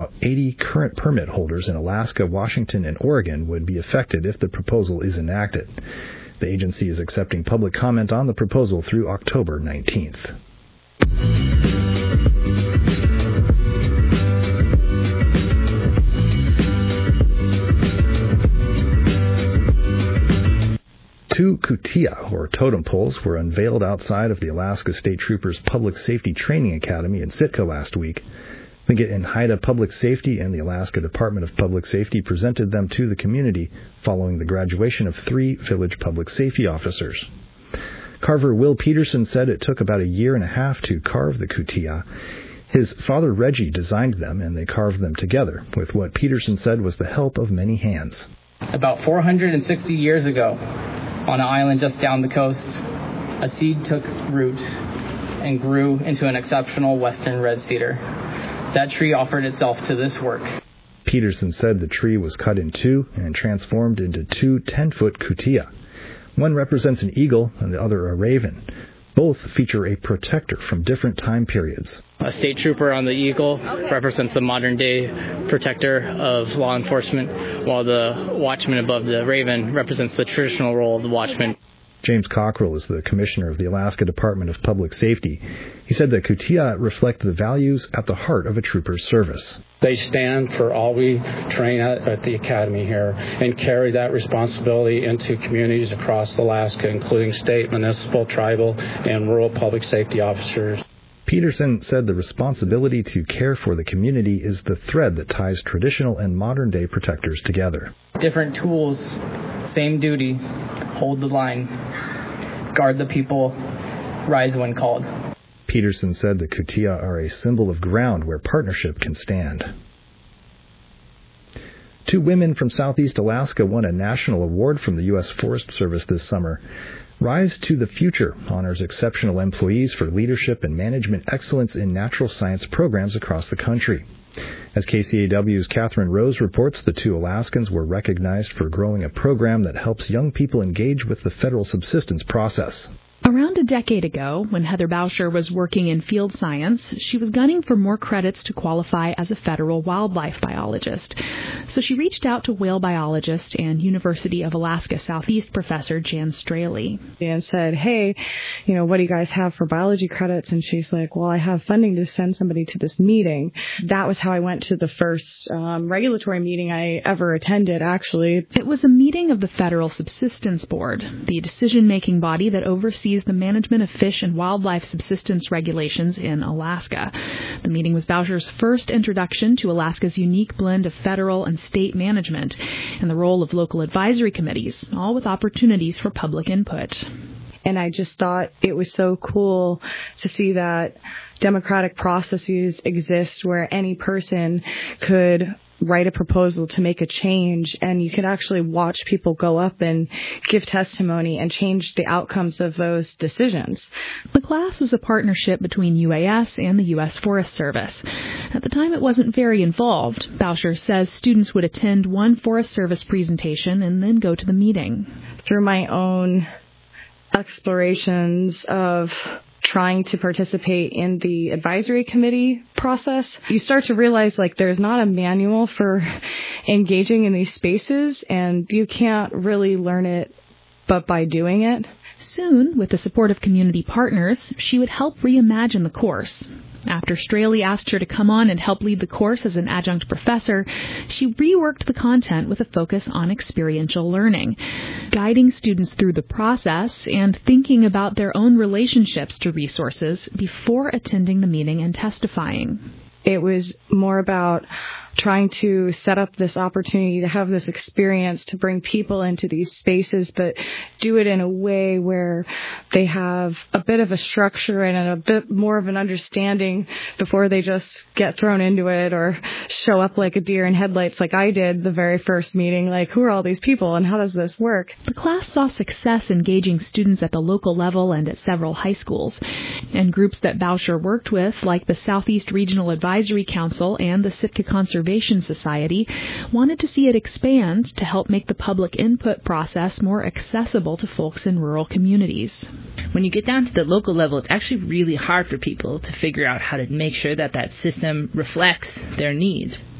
about 80 current permit holders in Alaska, Washington, and Oregon would be affected if the proposal is enacted. The agency is accepting public comment on the proposal through October 19th. Two kutia, or totem poles, were unveiled outside of the Alaska State Troopers Public Safety Training Academy in Sitka last week. The Gittin Haida Public Safety and the Alaska Department of Public Safety presented them to the community following the graduation of 3 village public safety officers. Carver Will Peterson said it took about a year and a half to carve the kutia. His father Reggie designed them, and they carved them together, with what Peterson said was the help of many hands. About 460 years ago, on an island just down the coast, a seed took root and grew into an exceptional western red cedar. That tree offered itself to this work. Peterson said the tree was cut in two and transformed into 2 10-foot kutia. One represents an eagle and the other a raven. Both feature a protector from different time periods. A state trooper on the eagle represents the modern-day protector of law enforcement, while the watchman above the raven represents the traditional role of the watchman. James Cockrell is the commissioner of the Alaska Department of Public Safety. He said that kutia reflect the values at the heart of a trooper's service. They stand for all we train at the academy here and carry that responsibility into communities across Alaska, including state, municipal, tribal, and rural public safety officers. Peterson said the responsibility to care for the community is the thread that ties traditional and modern-day protectors together. Different tools, same duty, hold the line, guard the people, rise when called. Peterson said the kutia are a symbol of ground where partnership can stand. 2 women from Southeast Alaska won a national award from the U.S. Forest Service this summer. Rise to the Future honors exceptional employees for leadership and management excellence in natural science programs across the country. As KCAW's Catherine Rose reports, the 2 Alaskans were recognized for growing a program that helps young people engage with the federal subsistence process. Around a decade ago, when Heather Bauscher was working in field science, she was gunning for more credits to qualify as a federal wildlife biologist. So she reached out to whale biologist and University of Alaska Southeast professor Jan Straley. And said, hey, what do you guys have for biology credits? And she's like, well, I have funding to send somebody to this meeting. That was how I went to the first regulatory meeting I ever attended, actually. It was a meeting of the Federal Subsistence Board, the decision-making body that oversees the management of fish and wildlife subsistence regulations in Alaska. The meeting was Bauscher's first introduction to Alaska's unique blend of federal and state management and the role of local advisory committees, all with opportunities for public input. And I just thought it was so cool to see that democratic processes exist where any person could write a proposal to make a change, and you could actually watch people go up and give testimony and change the outcomes of those decisions. The class was a partnership between UAS and the U.S. Forest Service. At the time, it wasn't very involved. Bauscher says students would attend one Forest Service presentation and then go to the meeting. Through my own explorations of trying to participate in the advisory committee process, you start to realize there's not a manual for engaging in these spaces, and you can't really learn it but by doing it. Soon, with the support of community partners, she would help reimagine the course. After Straley asked her to come on and help lead the course as an adjunct professor, she reworked the content with a focus on experiential learning, guiding students through the process and thinking about their own relationships to resources before attending the meeting and testifying. It was more about trying to set up this opportunity to have this experience to bring people into these spaces, but do it in a way where they have a bit of a structure and a bit more of an understanding before they just get thrown into it or show up like a deer in headlights like I did the very first meeting, who are all these people and how does this work? The class saw success engaging students at the local level and at several high schools, and groups that Bauscher worked with, like the Southeast Regional Advisory Council and the Sitka Conservation Society, wanted to see it expand to help make the public input process more accessible to folks in rural communities. When you get down to the local level, it's actually really hard for people to figure out how to make sure that system reflects their needs.